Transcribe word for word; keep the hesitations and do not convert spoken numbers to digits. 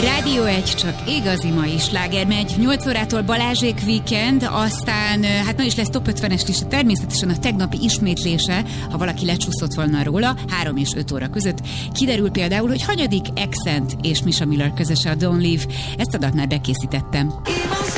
Rádió egy, csak igazi mai sláger megy. nyolc órától Balázsék Weekend, aztán hát ma is lesz top ötvenes lista, természetesen a tegnapi ismétlése, ha valaki lecsúszott volna róla, három és öt óra között. Kiderül például, hogy hanyadik Accent és Misha Miller közöse a Don't Leave. Ezt a dalt már bekészítettem.